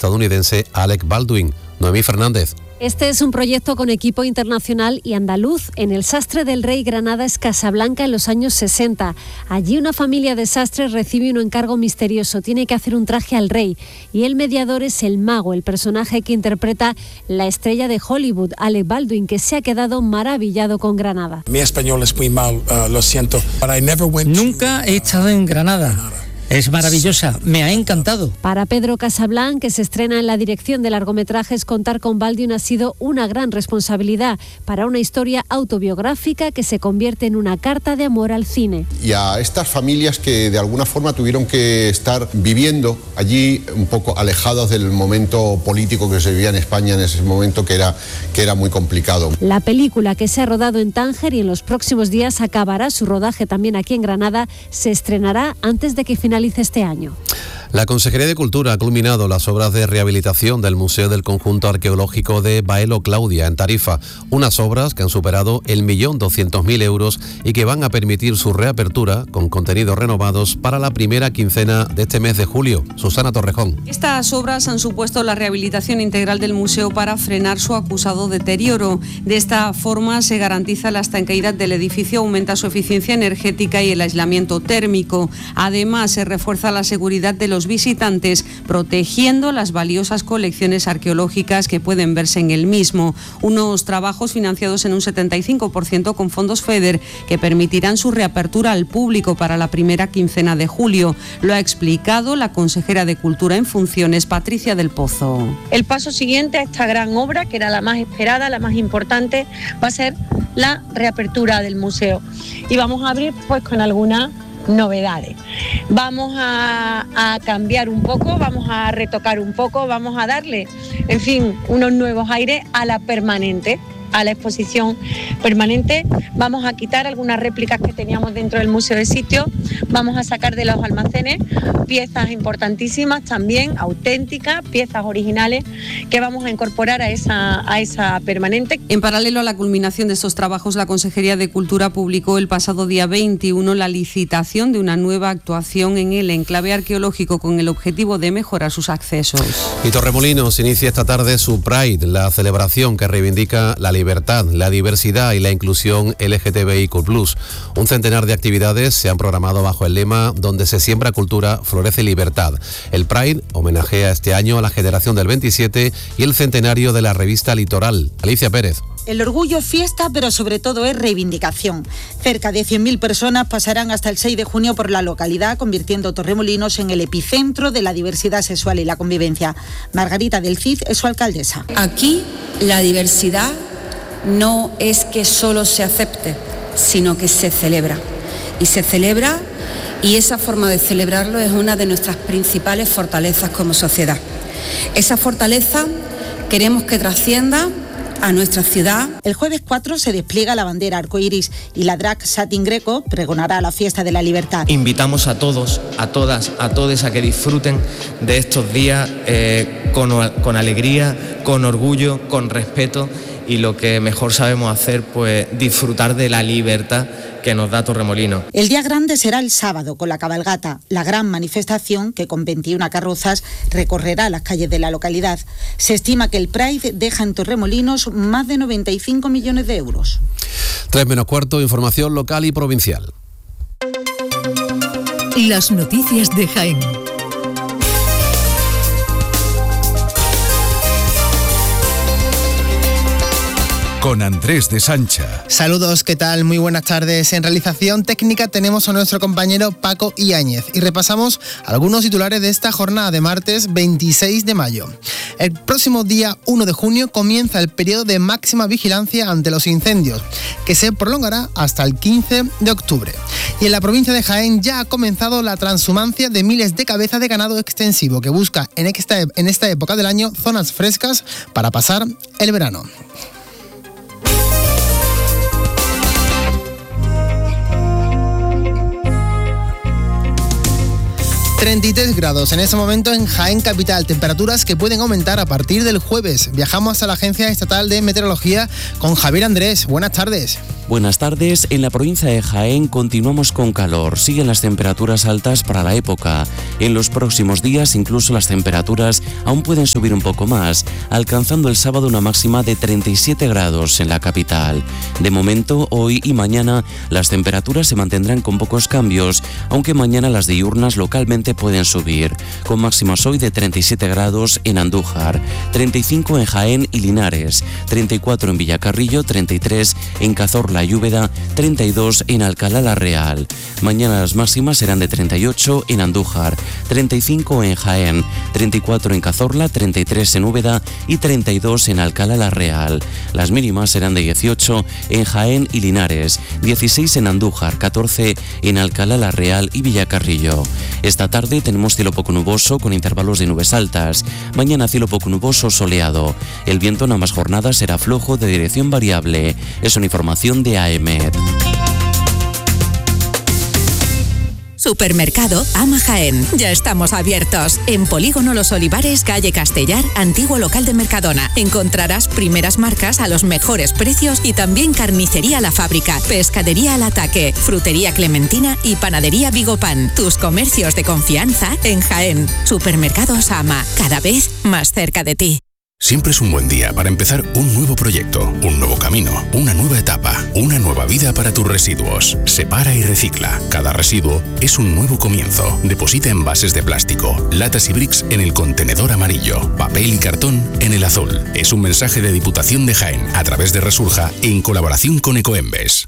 estadounidense Alec Baldwin. Noemí Fernández. Este es un proyecto con equipo internacional y andaluz. En el Sastre del Rey, Granada, es Casablanca en los años 60. Allí una familia de sastres recibe un encargo misterioso. Tiene que hacer un traje al rey. Y el mediador es el mago, el personaje que interpreta la estrella de Hollywood, Alec Baldwin, que se ha quedado maravillado con Granada. Mi español es muy mal, lo siento. Nunca he estado en Granada. Es maravillosa, me ha encantado. Para Pedro Casablanca, que se estrena en la dirección de largometrajes, contar con Baldwin ha sido una gran responsabilidad para una historia autobiográfica que se convierte en una carta de amor al cine. Y a estas familias que de alguna forma tuvieron que estar viviendo allí un poco alejados del momento político que se vivía en España en ese momento que era muy complicado. La película, que se ha rodado en Tánger y en los próximos días acabará su rodaje también aquí en Granada, se estrenará antes de que finalice este año. La Consejería de Cultura ha culminado las obras de rehabilitación del Museo del Conjunto Arqueológico de Baelo Claudia, en Tarifa. Unas obras que han superado el 1.200.000 euros y que van a permitir su reapertura con contenidos renovados para la primera quincena de este mes de julio. Susana Torrejón. Estas obras han supuesto la rehabilitación integral del museo para frenar su acusado deterioro. De esta forma se garantiza la estanqueidad del edificio, aumenta su eficiencia energética y el aislamiento térmico. Además, se refuerza la seguridad de los visitantes, protegiendo las valiosas colecciones arqueológicas que pueden verse en el mismo. Unos trabajos financiados en un 75% con fondos FEDER que permitirán su reapertura al público para la primera quincena de julio. Lo ha explicado la consejera de Cultura en funciones, Patricia del Pozo. El paso siguiente a esta gran obra, que era la más esperada, la más importante, va a ser la reapertura del museo. Y vamos a abrir pues con algunas novedades. Vamos a cambiar un poco, vamos a retocar un poco, vamos a darle, en fin, unos nuevos aires a la permanente, a la exposición permanente. Vamos a quitar algunas réplicas que teníamos dentro del museo de sitio, vamos a sacar de los almacenes piezas importantísimas también, auténticas, piezas originales que vamos a incorporar a esa permanente. En paralelo a la culminación de estos trabajos, la Consejería de Cultura publicó el pasado día 21 la licitación de una nueva actuación en el enclave arqueológico con el objetivo de mejorar sus accesos. Y Torremolinos inicia esta tarde su Pride, la celebración que reivindica la libertad, la diversidad y la inclusión LGTBIQ+. Un centenar de actividades se han programado bajo el lema "Donde se siembra cultura, florece libertad". El Pride homenajea este año a la generación del 27 y el centenario de la revista Litoral. Alicia Pérez. El orgullo es fiesta, pero sobre todo es reivindicación. Cerca de 100.000 personas pasarán hasta el 6 de junio por la localidad, convirtiendo Torremolinos en el epicentro de la diversidad sexual y la convivencia. Margarita del Cid es su alcaldesa. Aquí la diversidad no es que solo se acepte, sino que se celebra. Y se celebra, y esa forma de celebrarlo es una de nuestras principales fortalezas como sociedad. Esa fortaleza queremos que trascienda a nuestra ciudad. El jueves 4 se despliega la bandera arcoíris y la drag Satin Greco pregonará la fiesta de la libertad. Invitamos a todos, a todas, a todos a que disfruten de estos días con alegría, con orgullo, con respeto, y lo que mejor sabemos hacer, pues disfrutar de la libertad que nos da Torremolinos. El día grande será el sábado con la cabalgata, la gran manifestación que con 21 carrozas recorrerá las calles de la localidad. Se estima que el Pride deja en Torremolinos más de 95 millones de euros. 3:15, información local y provincial. Las noticias de Jaén. Con Andrés de Sancha. Saludos, ¿qué tal? Muy buenas tardes. En realización técnica tenemos a nuestro compañero Paco Iáñez y repasamos algunos titulares de esta jornada de martes 26 de mayo. El próximo día 1 de junio comienza el periodo de máxima vigilancia ante los incendios, que se prolongará hasta el 15 de octubre. Y en la provincia de Jaén ya ha comenzado la transhumancia de miles de cabezas de ganado extensivo que busca en esta época del año zonas frescas para pasar el verano. 33 grados en ese momento en Jaén capital, temperaturas que pueden aumentar a partir del jueves. Viajamos hasta la Agencia Estatal de Meteorología con Javier Andrés. Buenas tardes. Buenas tardes. En la provincia de Jaén continuamos con calor. Siguen las temperaturas altas para la época. En los próximos días incluso las temperaturas aún pueden subir un poco más, alcanzando el sábado una máxima de 37 grados en la capital. De momento, hoy y mañana las temperaturas se mantendrán con pocos cambios, aunque mañana las diurnas localmente pueden subir, con máximas hoy de 37 grados en Andújar, 35 en Jaén y Linares, 34 en Villacarrillo, 33 en Cazorla y Úbeda, 32 en Alcalá la Real. Mañana las máximas serán de 38 en Andújar, 35 en Jaén, 34 en Cazorla, 33 en Úbeda y 32 en Alcalá la Real. Las mínimas serán de 18 en Jaén y Linares, 16 en Andújar, 14 en Alcalá la Real y Villacarrillo. Esta tarde tenemos cielo poco nuboso con intervalos de nubes altas. Mañana cielo poco nuboso soleado. El viento en ambas jornadas será flojo de dirección variable. Es una información de AEMET. Supermercado Ama Jaén. Ya estamos abiertos. En Polígono Los Olivares, calle Castellar, antiguo local de Mercadona. Encontrarás primeras marcas a los mejores precios y también carnicería La Fábrica, pescadería Al Ataque, frutería Clementina y panadería Vigopan. Tus comercios de confianza en Jaén. Supermercados Ama, cada vez más cerca de ti. Siempre es un buen día para empezar un nuevo proyecto, un nuevo camino, una nueva etapa, una nueva vida para tus residuos. Separa y recicla. Cada residuo es un nuevo comienzo. Deposita envases de plástico, latas y bricks en el contenedor amarillo, papel y cartón en el azul. Es un mensaje de Diputación de Jaén a través de Resurja en colaboración con Ecoembes.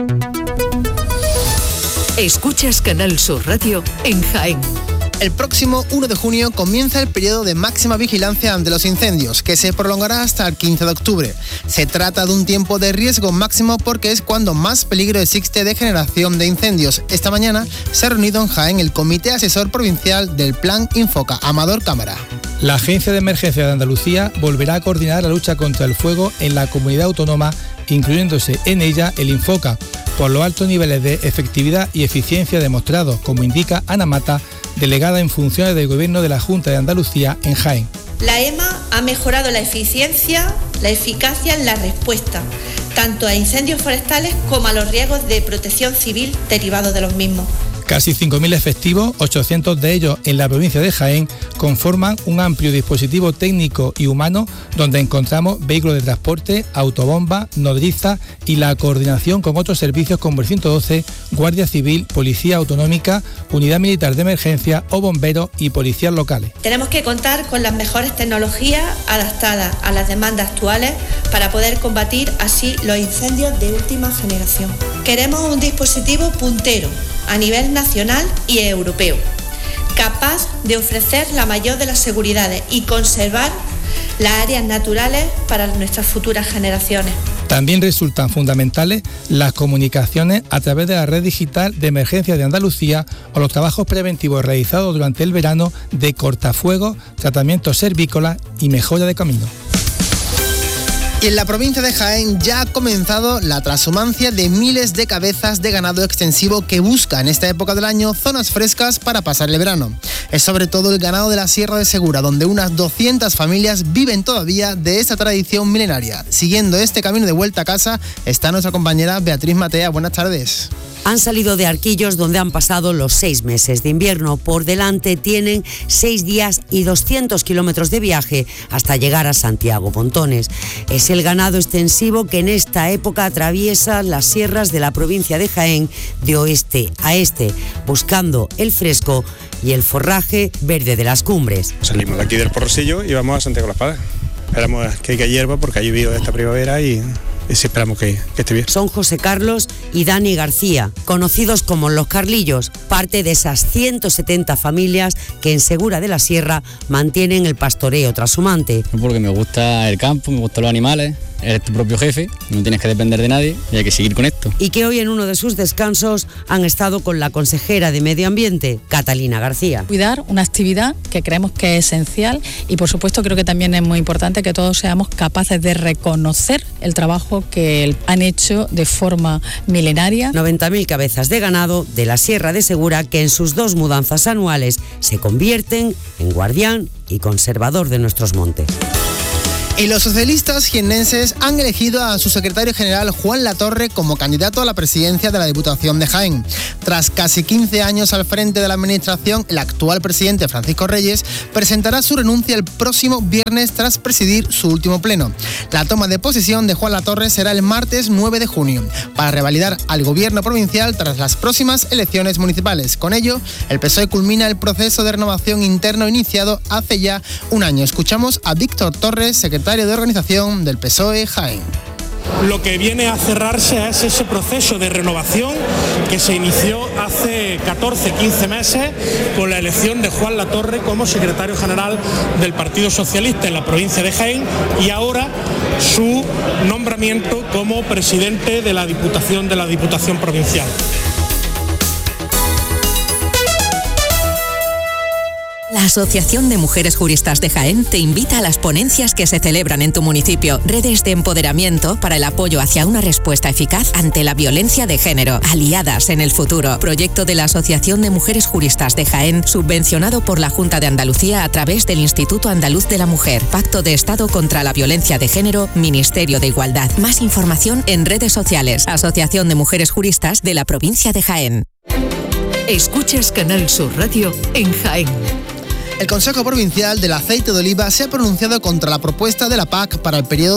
Escuchas Canal Sur Radio en Jaén. El próximo 1 de junio comienza el periodo de máxima vigilancia ante los incendios, que se prolongará hasta el 15 de octubre. Se trata de un tiempo de riesgo máximo porque es cuando más peligro existe de generación de incendios. Esta mañana se ha reunido en Jaén el Comité Asesor Provincial del Plan Infoca, Amador Cámara. La Agencia de Emergencia de Andalucía volverá a coordinar la lucha contra el fuego en la comunidad autónoma, incluyéndose en ella el Infoca, por los altos niveles de efectividad y eficiencia demostrados, como indica Ana Mata, delegada en funciones del Gobierno de la Junta de Andalucía en Jaén. La EMA ha mejorado la eficiencia, la eficacia en la respuesta, tanto a incendios forestales como a los riesgos de protección civil derivados de los mismos. Casi 5.000 efectivos, 800 de ellos en la provincia de Jaén, conforman un amplio dispositivo técnico y humano donde encontramos vehículos de transporte, autobombas, nodrizas y la coordinación con otros servicios como el 112, Guardia Civil, Policía Autonómica, Unidad Militar de Emergencia o bomberos y policías locales. Tenemos que contar con las mejores tecnologías adaptadas a las demandas actuales para poder combatir así los incendios de última generación. Queremos un dispositivo puntero a nivel nacional y europeo, capaz de ofrecer la mayor de las seguridades y conservar las áreas naturales para nuestras futuras generaciones. También resultan fundamentales las comunicaciones a través de la red digital de emergencia de Andalucía o los trabajos preventivos realizados durante el verano de cortafuegos, tratamientos cervícolas y mejora de camino. Y en la provincia de Jaén ya ha comenzado la transhumancia de miles de cabezas de ganado extensivo que busca en esta época del año zonas frescas para pasar el verano. Es sobre todo el ganado de la Sierra de Segura, donde unas 200 familias viven todavía de esta tradición milenaria. Siguiendo este camino de vuelta a casa está nuestra compañera Beatriz Matea. Buenas tardes. Han salido de Arquillos, donde han pasado los 6 meses de invierno. Por delante tienen 6 días y 200 kilómetros de viaje hasta llegar a Santiago Pontones. Es el ganado extensivo que en esta época atraviesa las sierras de la provincia de Jaén de oeste a este, buscando el fresco y el forraje verde de las cumbres. Salimos de aquí del Porrosillo y vamos a Santiago la Espada. Esperamos que haya hierba porque ha llovido esta primavera y sí esperamos que esté bien. Son José Carlos y Dani García, conocidos como Los Carlillos, parte de esas 170 familias que en Segura de la Sierra mantienen el pastoreo trashumante. Porque me gusta el campo, me gustan los animales, eres tu propio jefe, no tienes que depender de nadie y hay que seguir con esto. Y que hoy en uno de sus descansos han estado con la consejera de Medio Ambiente, Catalina García. Cuidar una actividad que creemos que es esencial y por supuesto creo que también es muy importante que todos seamos capaces de reconocer el trabajo que han hecho de forma milenaria. 90.000 cabezas de ganado de la Sierra de Segura que en sus 2 mudanzas anuales se convierten en guardián y conservador de nuestros montes. Y los socialistas jiennenses han elegido a su secretario general Juan Latorre como candidato a la presidencia de la Diputación de Jaén. Tras casi 15 años al frente de la administración, el actual presidente Francisco Reyes presentará su renuncia el próximo viernes tras presidir su último pleno. La toma de posesión de Juan Latorre será el martes 9 de junio para revalidar al gobierno provincial tras las próximas elecciones municipales. Con ello, el PSOE culmina el proceso de renovación interno iniciado hace ya un año. Escuchamos a Víctor Torres, secretario de organización del PSOE Jaén. Lo que viene a cerrarse es ese proceso de renovación que se inició hace 14-15 meses con la elección de Juan Latorre como secretario general del Partido Socialista en la provincia de Jaén y ahora su nombramiento como presidente de la Diputación Provincial. La Asociación de Mujeres Juristas de Jaén te invita a las ponencias que se celebran en tu municipio. Redes de empoderamiento para el apoyo hacia una respuesta eficaz ante la violencia de género. Aliadas en el futuro. Proyecto de la Asociación de Mujeres Juristas de Jaén, subvencionado por la Junta de Andalucía a través del Instituto Andaluz de la Mujer. Pacto de Estado contra la Violencia de Género, Ministerio de Igualdad. Más información en redes sociales. Asociación de Mujeres Juristas de la provincia de Jaén. Escuchas Canal Sur Radio en Jaén. El Consejo Provincial del Aceite de Oliva se ha pronunciado contra la propuesta de la PAC para el periodo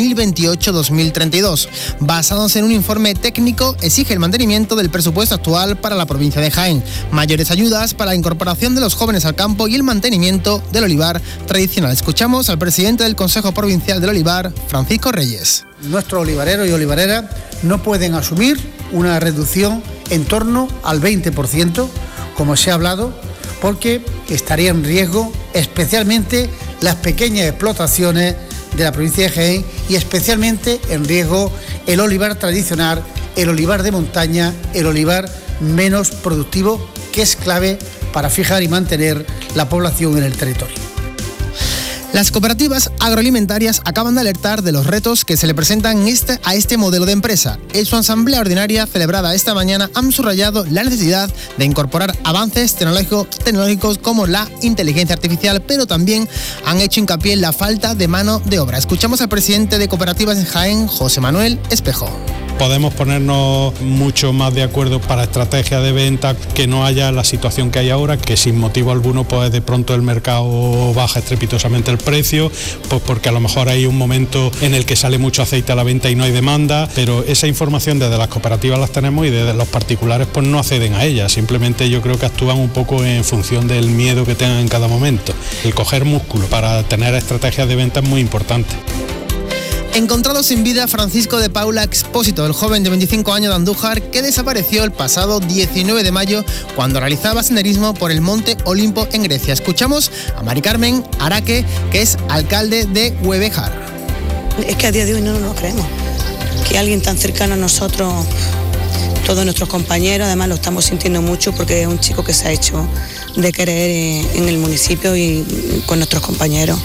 2028-2032. Basándose en un informe técnico, exige el mantenimiento del presupuesto actual para la provincia de Jaén, mayores ayudas para la incorporación de los jóvenes al campo y el mantenimiento del olivar tradicional. Escuchamos al presidente del Consejo Provincial del Olivar, Francisco Reyes. Nuestros olivareros y olivareras no pueden asumir una reducción en torno al 20%, como se ha hablado, porque estaría en riesgo especialmente las pequeñas explotaciones de la provincia de Jaén y especialmente en riesgo el olivar tradicional, el olivar de montaña, el olivar menos productivo, que es clave para fijar y mantener la población en el territorio. Las cooperativas agroalimentarias acaban de alertar de los retos que se le presentan a este modelo de empresa. En su asamblea ordinaria celebrada esta mañana han subrayado la necesidad de incorporar avances tecnológicos como la inteligencia artificial, pero también han hecho hincapié en la falta de mano de obra. Escuchamos al presidente de Cooperativas en Jaén, José Manuel Espejo. Podemos ponernos mucho más de acuerdo para estrategias de venta, que no haya la situación que hay ahora, que sin motivo alguno pues de pronto el mercado baja estrepitosamente el precio, pues porque a lo mejor hay un momento en el que sale mucho aceite a la venta y no hay demanda, pero esa información desde las cooperativas las tenemos y desde los particulares pues no acceden a ella, simplemente yo creo que actúan un poco en función del miedo que tengan en cada momento. El coger músculo para tener estrategias de venta es muy importante. Encontrado sin vida Francisco de Paula Expósito, el joven de 25 años de Andújar que desapareció el pasado 19 de mayo cuando realizaba senderismo por el Monte Olimpo en Grecia. Escuchamos a Mari Carmen Araque, que es alcalde de Huevejar. Es que a día de hoy no nos lo creemos, que alguien tan cercano a nosotros, todos nuestros compañeros, además lo estamos sintiendo mucho porque es un chico que se ha hecho de querer en el municipio y con nuestros compañeros.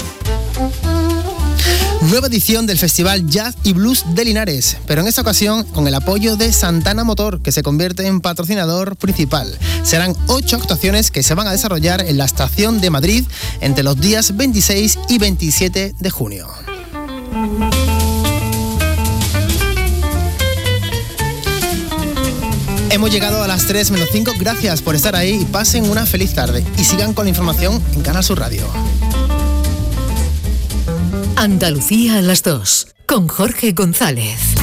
Nueva edición del Festival Jazz y Blues de Linares, pero en esta ocasión con el apoyo de Santana Motor, que se convierte en patrocinador principal. Serán 8 actuaciones que se van a desarrollar en la estación de Madrid entre los días 26 y 27 de junio. Hemos llegado a las 3:05. Gracias por estar ahí y pasen una feliz tarde. Y sigan con la información en Canal Sur Radio. Andalucía a las 2, con Jorge González.